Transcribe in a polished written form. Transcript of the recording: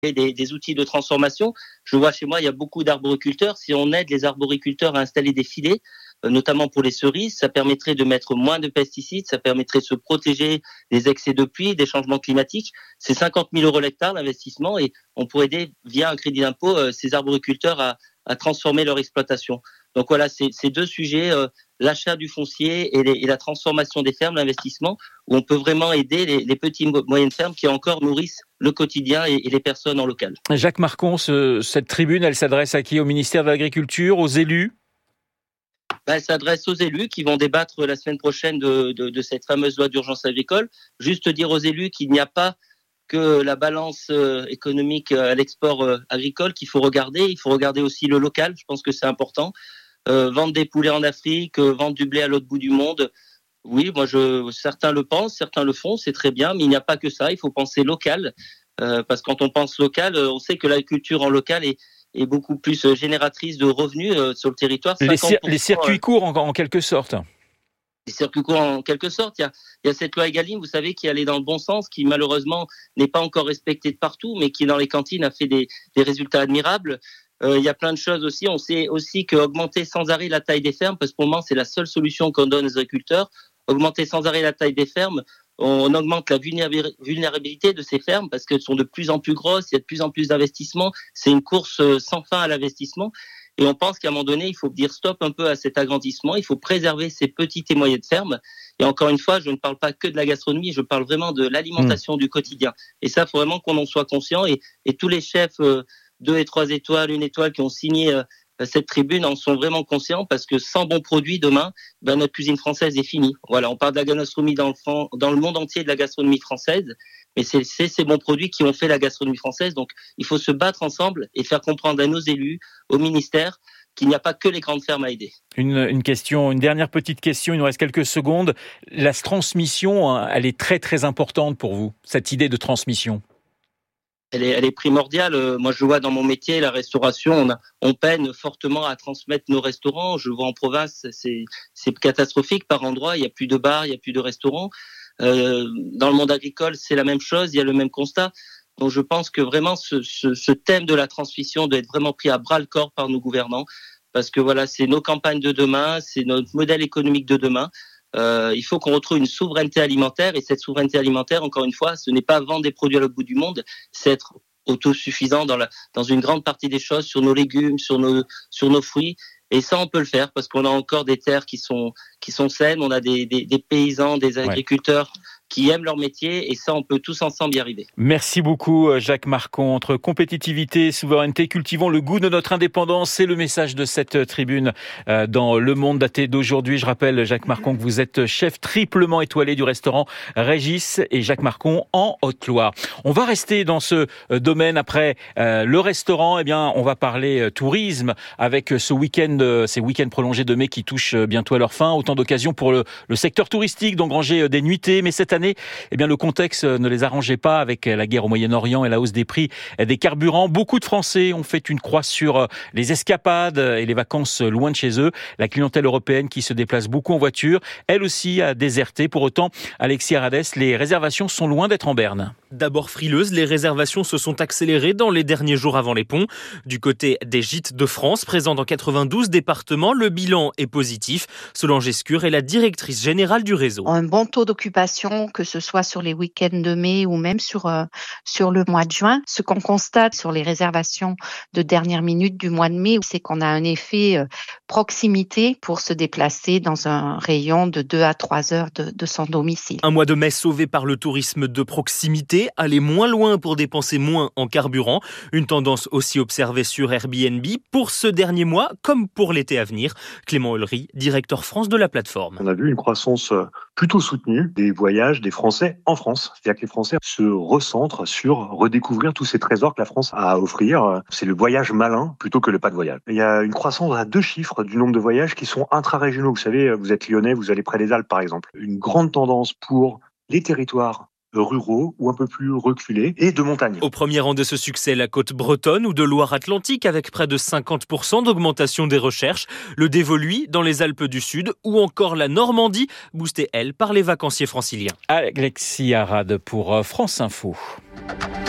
des outils de transformation. Je vois chez moi, il y a beaucoup d'arboriculteurs. Si on aide les arboriculteurs à installer des filets, notamment pour les cerises, ça permettrait de mettre moins de pesticides, ça permettrait de se protéger des excès de pluie, des changements climatiques. C'est 50 000 euros l'hectare l'investissement et on pourrait aider via un crédit d'impôt ces arboriculteurs à transformer leur exploitation. Donc voilà, ces deux sujets, l'achat du foncier et la transformation des fermes, l'investissement, où on peut vraiment aider les petites moyennes fermes qui encore nourrissent le quotidien et les personnes en local. Jacques Marcon, cette tribune, elle s'adresse à qui? Au ministère de l'Agriculture, aux élus? Elle s'adresse aux élus qui vont débattre la semaine prochaine de cette fameuse loi d'urgence agricole. Juste dire aux élus qu'il n'y a pas que la balance économique à l'export agricole qu'il faut regarder. Il faut regarder aussi le local. Je pense que c'est important. Vendre des poulets en Afrique, vendre du blé à l'autre bout du monde. Oui, certains le pensent, certains le font, c'est très bien, mais il n'y a pas que ça. Il faut penser local, parce que quand on pense local, on sait que l'agriculture en local est beaucoup plus génératrice de revenus sur le territoire. Les circuits courts en quelque sorte. Les circuits courts en quelque sorte. Il y a cette loi Egalim, vous savez, qui allait dans le bon sens, qui malheureusement n'est pas encore respectée de partout, mais qui dans les cantines a fait des résultats admirables. Il y a plein de choses aussi. On sait aussi qu'augmenter sans arrêt la taille des fermes, parce que pour le moment c'est la seule solution qu'on donne aux agriculteurs, augmenter sans arrêt la taille des fermes, on augmente la vulnérabilité de ces fermes parce qu'elles sont de plus en plus grosses, il y a de plus en plus d'investissements, c'est une course sans fin à l'investissement. Et on pense qu'à un moment donné, il faut dire stop un peu à cet agrandissement, il faut préserver ces petites et moyennes fermes. Et encore une fois, je ne parle pas que de la gastronomie, je parle vraiment de l'alimentation du quotidien. Et ça, il faut vraiment qu'on en soit conscient. Et tous les chefs 2 et 3 étoiles, 1 étoile qui ont signé cette tribune en sont vraiment conscients parce que sans bons produits, demain, notre cuisine française est finie. Voilà, on parle de la gastronomie dans le monde entier de la gastronomie française, mais c'est ces bons produits qui ont fait la gastronomie française. Donc, il faut se battre ensemble et faire comprendre à nos élus, au ministère, qu'il n'y a pas que les grandes fermes à aider. Une dernière petite question, il nous reste quelques secondes. La transmission, elle est très très importante pour vous, cette idée de transmission. Elle est primordiale. Moi, je vois dans mon métier, la restauration, on peine fortement à transmettre nos restaurants. Je vois en province, c'est catastrophique par endroits. Il y a plus de bars, il y a plus de restaurants. Dans le monde agricole, c'est la même chose. Il y a le même constat. Donc, je pense que vraiment, ce thème de la transmission doit être vraiment pris à bras le corps par nos gouvernants, parce que voilà, c'est nos campagnes de demain, c'est notre modèle économique de demain. Il faut qu'on retrouve une souveraineté alimentaire et cette souveraineté alimentaire, encore une fois, ce n'est pas vendre des produits à l'autre bout du monde, c'est être autosuffisant dans une grande partie des choses, sur nos légumes, sur nos fruits. Et ça, on peut le faire parce qu'on a encore des terres qui sont saines, on a des paysans, des agriculteurs qui aiment leur métier et ça, on peut tous ensemble y arriver. Merci beaucoup, Jacques Marcon. Entre compétitivité et souveraineté, cultivons le goût de notre indépendance. C'est le message de cette tribune dans Le Monde daté d'aujourd'hui. Je rappelle, Jacques Marcon, que vous êtes chef triplement étoilé du restaurant Régis et Jacques Marcon en Haute-Loire. On va rester dans ce domaine après le restaurant. Eh bien, on va parler tourisme avec ces week-ends prolongés de mai qui touchent bientôt à leur fin. Autant d'occasions pour le secteur touristique d'engranger des nuitées. Mais cette année, eh bien, le contexte ne les arrangeait pas avec la guerre au Moyen-Orient et la hausse des prix des carburants. Beaucoup de Français ont fait une croix sur les escapades et les vacances loin de chez eux. La clientèle européenne qui se déplace beaucoup en voiture, elle aussi a déserté. Pour autant, Alexis Arades, les réservations sont loin d'être en berne. D'abord frileuses, les réservations se sont accélérées dans les derniers jours avant les ponts. Du côté des gîtes de France, présents dans 92 départements, le bilan est positif. Solange Escure est la directrice générale du réseau. Un bon taux d'occupation, que ce soit sur les week-ends de mai ou même sur le mois de juin. Ce qu'on constate sur les réservations de dernière minute du mois de mai, c'est qu'on a un effet proximité pour se déplacer dans un rayon de 2 à 3 heures de son domicile. Un mois de mai sauvé par le tourisme de proximité, aller moins loin pour dépenser moins en carburant. Une tendance aussi observée sur Airbnb pour ce dernier mois comme pour l'été à venir. Clément Hollery, directeur France de la plateforme. On a vu une croissance plutôt soutenue des voyages des Français en France. C'est-à-dire que les Français se recentrent sur redécouvrir tous ces trésors que la France a à offrir. C'est le voyage malin plutôt que le pas de voyage. Il y a une croissance à 2 chiffres du nombre de voyages qui sont intra-régionaux. Vous savez, vous êtes lyonnais, vous allez près des Alpes par exemple. Une grande tendance pour les territoires ruraux ou un peu plus reculés et de montagne. Au premier rang de ce succès, la côte bretonne ou de Loire-Atlantique avec près de 50% d'augmentation des recherches, le Dévoluy dans les Alpes du Sud ou encore la Normandie, boostée elle par les vacanciers franciliens. Alexis Arade pour France Info.